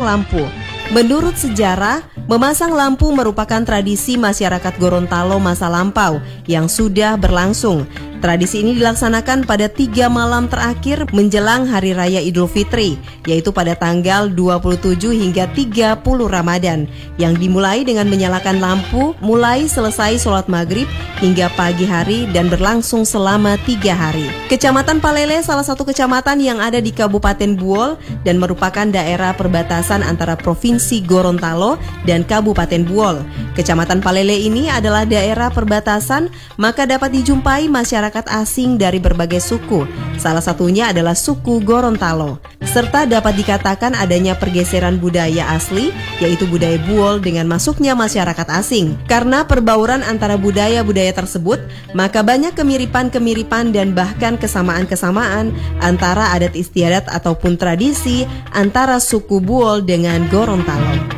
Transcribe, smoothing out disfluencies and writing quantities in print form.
lampu. Menurut sejarah, memasang lampu merupakan tradisi masyarakat Gorontalo masa lampau yang sudah berlangsung. Tradisi ini dilaksanakan pada 3 malam terakhir menjelang Hari Raya Idul Fitri, yaitu pada tanggal 27 hingga 30 Ramadan, yang dimulai dengan menyalakan lampu mulai selesai sholat maghrib hingga pagi hari dan berlangsung selama 3 hari. Kecamatan Palele salah satu kecamatan yang ada di Kabupaten Buol dan merupakan daerah perbatasan antara Provinsi Gorontalo dan Kabupaten Buol. Kecamatan Palele ini adalah daerah perbatasan, maka dapat dijumpai masyarakat asing dari berbagai suku, salah satunya adalah suku Gorontalo. Serta dapat dikatakan adanya pergeseran budaya asli, yaitu budaya Buol dengan masuknya masyarakat asing. Karena perbauran antara budaya-budaya tersebut, maka banyak kemiripan-kemiripan dan bahkan kesamaan-kesamaan antara adat istiadat ataupun tradisi antara suku Buol dengan Gorontalo.